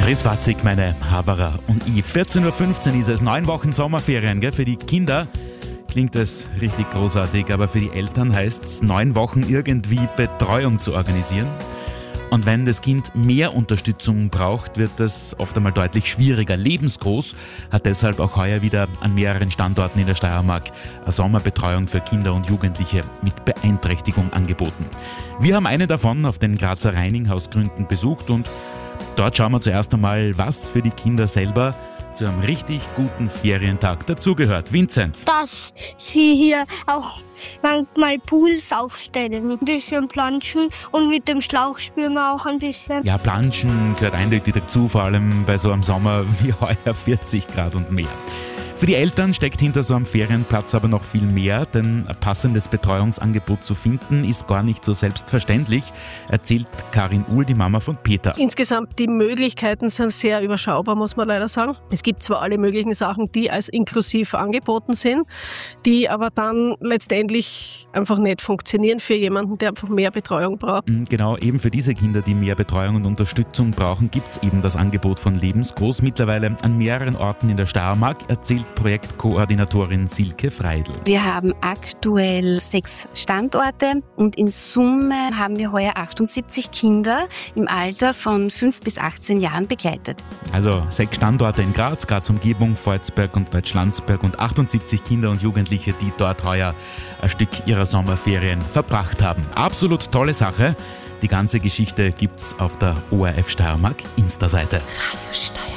Grüß meine Haberer und ich. 14.15 Uhr ist es, 9 Wochen Sommerferien, gell? Für die Kinder klingt das richtig großartig, aber für die Eltern heißt es, 9 Wochen irgendwie Betreuung zu organisieren. Und wenn das Kind mehr Unterstützung braucht, wird das oft einmal deutlich schwieriger. Lebensgroß hat deshalb auch heuer wieder an mehreren Standorten in der Steiermark eine Sommerbetreuung für Kinder und Jugendliche mit Beeinträchtigung angeboten. Wir haben eine davon auf den Grazer Reininghausgründen besucht und dort schauen wir zuerst einmal, was für die Kinder selber zu einem richtig guten Ferientag dazugehört. Vincent. Dass sie hier auch manchmal Pools aufstellen, ein bisschen planschen und mit dem Schlauch spielen wir auch ein bisschen. Ja, Planschen gehört eindeutig dazu, vor allem bei so einem Sommer wie heuer 40 Grad und mehr. Für die Eltern steckt hinter so einem Ferienplatz aber noch viel mehr, denn ein passendes Betreuungsangebot zu finden ist gar nicht so selbstverständlich, erzählt Karin Uhl, die Mama von Peter. Insgesamt die Möglichkeiten sind sehr überschaubar, muss man leider sagen. Es gibt zwar alle möglichen Sachen, die als inklusiv angeboten sind, die aber dann letztendlich einfach nicht funktionieren für jemanden, der einfach mehr Betreuung braucht. Genau, eben für diese Kinder, die mehr Betreuung und Unterstützung brauchen, gibt es eben das Angebot von Lebensgroß mittlerweile an mehreren Orten in der Steiermark, erzählt Projektkoordinatorin Silke Freidl. Wir haben aktuell 6 Standorte und in Summe haben wir heuer 78 Kinder im Alter von 5 bis 18 Jahren begleitet. Also 6 Standorte in Graz, Graz-Umgebung, Volzberg und Bad Schlanzberg und 78 Kinder und Jugendliche, die dort heuer ein Stück ihrer Sommerferien verbracht haben. Absolut tolle Sache. Die ganze Geschichte gibt's auf der ORF Steiermark Insta-Seite. Radio Steiermark.